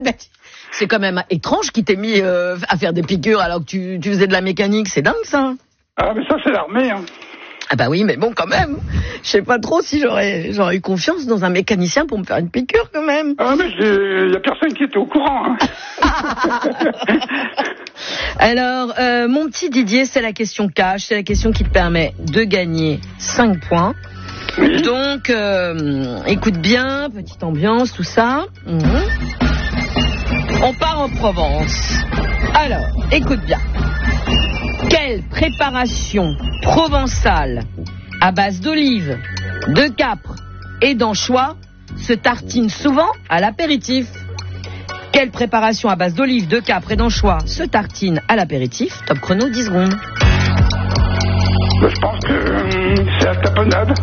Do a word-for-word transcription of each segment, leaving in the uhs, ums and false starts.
C'est quand même étrange qu'il t'ait mis euh, à faire des piqûres alors que tu, tu faisais de la mécanique. C'est dingue, ça. Ah, mais ça, c'est l'armée, hein. Ah bah oui, mais bon, quand même. Je sais pas trop si j'aurais, j'aurais eu confiance dans un mécanicien pour me faire une piqûre, quand même. Ah, mais il y a personne qui était au courant, hein. Alors, euh, mon petit Didier, c'est la question cash. C'est la question qui te permet de gagner cinq points. Oui. Donc, euh, écoute bien, petite ambiance, tout ça. Mmh. On part en Provence. Alors, écoute bien. Quelle préparation provençale à base d'olives, de capre et d'anchois se tartine souvent à l'apéritif? Quelle préparation à base d'olives, de capre et d'anchois se tartine à l'apéritif? Top chrono, dix secondes. Ben, je pense que euh, c'est la tapenade.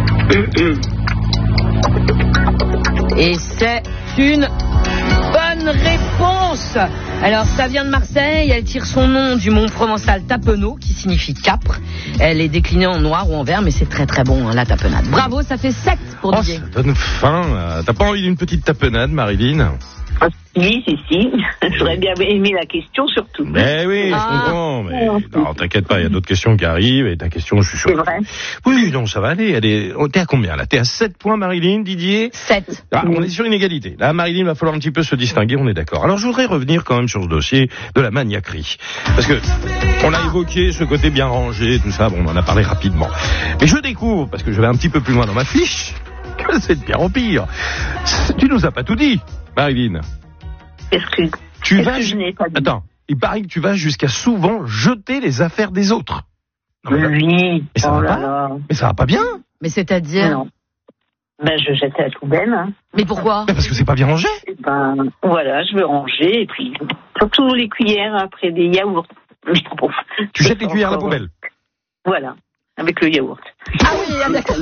Et c'est une bonne réponse. Alors, ça vient de Marseille. Elle tire son nom du mont provençal Tapenot, qui signifie capre. Elle est déclinée en noir ou en vert, mais c'est très très bon, hein, la tapenade. Bravo, ça fait sept pour Oh, Didier. ça donne faim, là. T'as pas envie d'une petite tapenade, Marilyn? Si, si, si. J'aurais bien aimé la question, surtout. Mais oui, je Ah. comprends. Mais non, t'inquiète pas, il y a d'autres questions qui arrivent. Et ta question, je suis sûr. C'est vrai. Oui, non, ça va aller. Elle est... oh, t'es à combien, là? T'es à sept points, Marilyn, Didier? sept. Ah, on est sur une égalité. Là, Marilyn, va falloir un petit peu se distinguer, on est d'accord. Alors, je voudrais revenir quand même sur ce dossier de la maniaquerie. Parce que, on a évoqué ce côté bien rangé, tout ça, bon, on en a parlé rapidement. Mais je découvre, parce que je vais un petit peu plus loin dans ma fiche, que c'est de pire en pire. Tu nous as pas tout dit, Marilyn. Est-ce que, Tu est-ce vas... que je n'ai pas dit? Attends, il paraît que tu vas jusqu'à souvent jeter les affaires des autres. Non, mais, Oui. mais ça oh va là pas là. mais ça va pas bien. Mais c'est-à-dire... Non. Ben, je jette à la poubelle. Hein. Mais pourquoi? Mais parce que c'est pas bien rangé. Ben, voilà, je veux ranger. Et puis, surtout les cuillères après des yaourts. Tu jettes les cuillères à la poubelle. Voilà, avec le yaourt. Ah oui, ah, d'accord.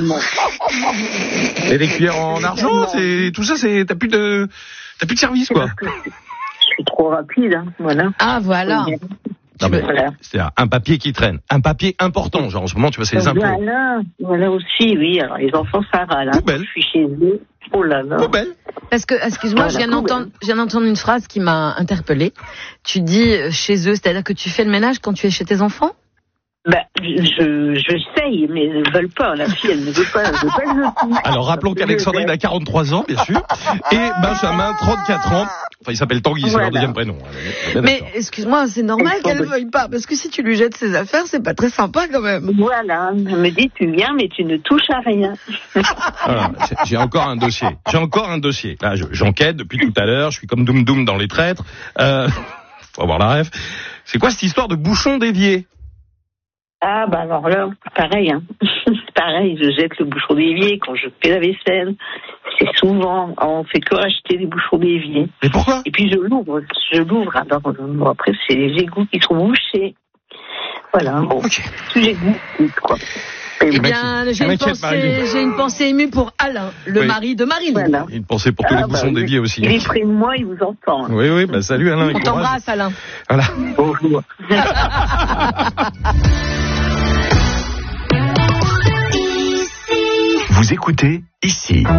Et les cuillères en argent, c'est tout ça, c'est t'as plus de t'as plus de service, quoi. Je suis trop rapide, hein. Voilà. Ah, voilà. Non, mais Voilà. c'est un papier qui traîne, un papier important, genre en ce moment tu vois c'est les impôts. Voilà, voilà aussi, oui. Alors les enfants, ça râle. Hein. Poubelle. Je suis chez eux. Oh là là. Poubelle. Parce que, excuse-moi, Ah, je viens la d'entendre, je viens d'entendre une phrase qui m'a interpellée. Tu dis euh, chez eux, c'est-à-dire que tu fais le ménage quand tu es chez tes enfants? Ben, je, je sais, mais elles ne veulent pas. La fille, elle ne veut pas. Elle veut pas le Alors rappelons qu'Alexandrine a quarante-trois ans, bien sûr, et Benjamin, trente-quatre ans. Enfin, il s'appelle Tanguy, c'est Voilà. leur deuxième prénom. Bien Mais, d'accord. excuse-moi, c'est normal Elles qu'elle sont ne veuille pas, parce que si tu lui jettes ses affaires, c'est pas très sympa quand même. Voilà. Elle me dit, tu viens, mais tu ne touches à rien. Voilà, j'ai- j'ai encore un dossier. J'ai encore un dossier. Là, je- j'enquête depuis tout à l'heure. Je suis comme Doum Doum dans Les Traîtres. Euh, faut avoir la ref. C'est quoi cette histoire de bouchon d'évier? Ah, bah alors là, pareil, hein. Pareil, je jette le bouchon d'évier quand je fais la vaisselle. C'est souvent, on fait que acheter des bouchons d'évier. Mais pourquoi? Et puis je l'ouvre, je l'ouvre. Alors, bon, après, c'est les égouts qui sont bouchés. Voilà, bon, Ok. tous les égouts, quoi. Et Eh mec, bien, ça j'ai une, m'inquiète, Marilyn. pensée, j'ai une pensée émue pour Alain, le Oui. mari de Marilyn. voilà. Une pensée pour tous les Ah, bouchons bah, d'évier aussi. Il est près de moi, il vous entend. hein. Oui, oui, bah salut Alain. et On courage. t'embrasse, Alain. Voilà. Bonjour. Vous écoutez ici.